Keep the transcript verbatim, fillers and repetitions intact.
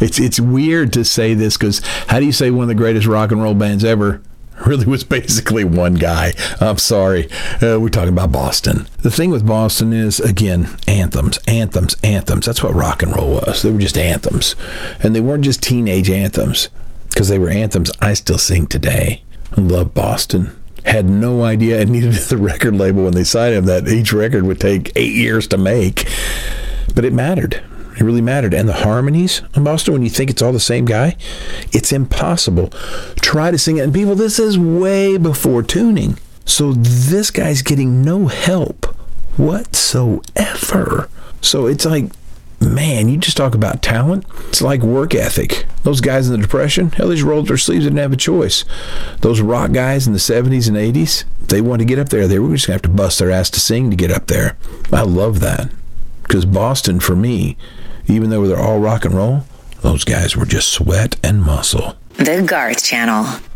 It's it's weird to say this because how do you say one of the greatest rock and roll bands ever really was basically one guy? I'm sorry. Uh, we're talking about Boston. The thing with Boston is, again, anthems, anthems, anthems. That's what rock and roll was. They were just anthems. And they weren't just teenage anthems because they were anthems I still sing today. I love Boston. Had no idea, and neither did the record label when they signed him, that each record would take eight years to make. But it mattered. It really mattered. And the harmonies in Boston, when you think it's all the same guy, it's impossible. Try to sing it. And people, this is way before tuning. So this guy's getting no help whatsoever. So it's like, man, you just talk about talent. It's like work ethic. Those guys in the Depression, hell, they just rolled their sleeves and didn't have a choice. Those rock guys in the seventies and eighties, they wanted to get up there. They were just going to have to bust their ass to sing to get up there. I love that. Because Boston, for me, even though they're all rock and roll, those guys were just sweat and muscle. The Garth Channel.